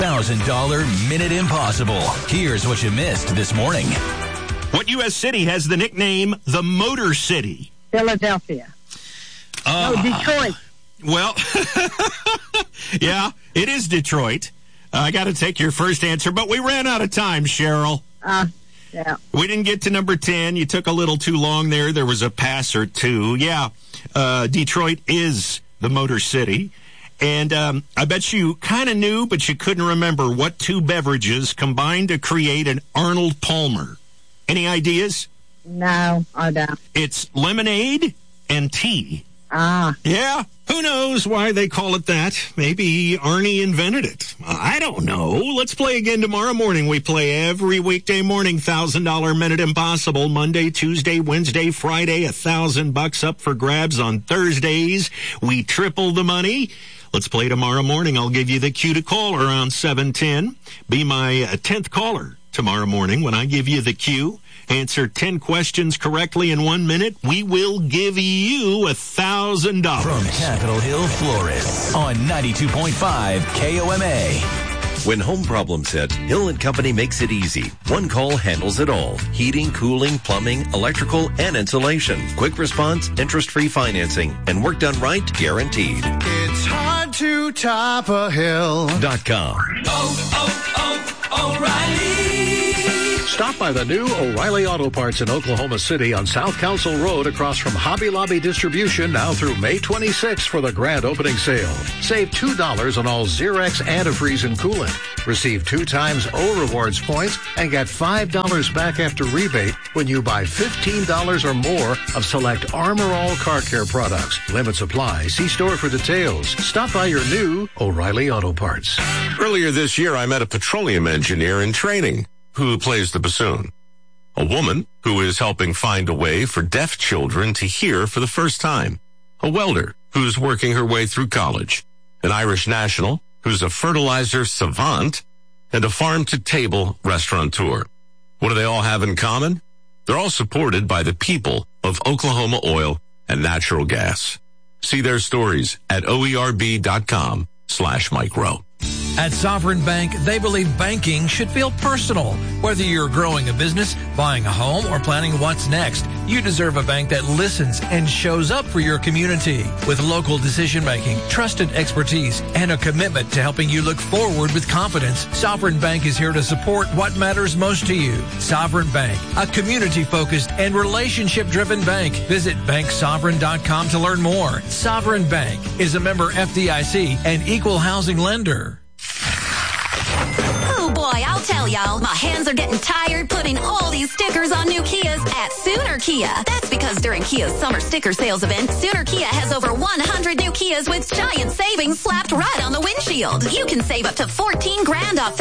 $1,000 Minute Impossible. Here's what you missed this morning. What U.S. city has the nickname the Motor City? Philadelphia. Detroit. Well, yeah, it is Detroit. I got to take your first answer, but we ran out of time, Cheryl. Yeah. We didn't get to number 10. You took a little too long there. There was a pass or two. Yeah, Detroit is the Motor City. And I bet you kind of knew, but you couldn't remember what two beverages combined to create an Arnold Palmer. Any ideas? No, I don't. It's lemonade and tea. Yeah, who knows why they call it that? Maybe Arnie invented it. I don't know. Let's play again tomorrow morning. We play every weekday morning, $1,000 Minute Impossible. Monday, Tuesday, Wednesday, Friday, $1,000 up for grabs on Thursdays. We triple the money. Let's play tomorrow morning. I'll give you the cue to call around 7:10. Be my 10th caller tomorrow morning when I give you the cue. Answer 10 questions correctly in 1 minute. We will give you $1,000. From Capitol Hill Florist on 92.5 KOMA. When home problems hit, Hill & Company makes it easy. One call handles it all. Heating, cooling, plumbing, electrical, and insulation. Quick response, interest-free financing, and work done right, guaranteed. It's hard to top a hill.com. O'Reilly. Stop by the new O'Reilly Auto Parts in Oklahoma City on South Council Road across from Hobby Lobby Distribution now through May 26th for the grand opening sale. Save $2 on all Xerox antifreeze and coolant. Receive 2 times O Rewards points and get $5 back after rebate when you buy $15 or more of select Armor All car care products. Limits apply. See store for details. Stop by your new O'Reilly Auto Parts. Earlier this year, I met a petroleum engineer in training who plays the bassoon. A woman who is helping find a way for deaf children to hear for the first time. A welder who's working her way through college. An Irish national who's a fertilizer savant. And a farm-to-table restaurateur. What do they all have in common? They're all supported by the people of Oklahoma Oil and Natural Gas. See their stories at oerb.com/micro. At Sovereign Bank, they believe banking should feel personal. Whether you're growing a business, buying a home, or planning what's next, you deserve a bank that listens and shows up for your community. With local decision-making, trusted expertise, and a commitment to helping you look forward with confidence, Sovereign Bank is here to support what matters most to you. Sovereign Bank, a community-focused and relationship-driven bank. Visit banksovereign.com to learn more. Sovereign Bank is a member FDIC and equal housing lender. Oh boy, I'll tell y'all, my hands are getting tired putting all these stickers on new Kias at Sooner Kia. That's because during Kia's summer sticker sales event, Sooner Kia has over 100 new Kias with giant savings slapped right on the windshield. You can save up to $14,000 off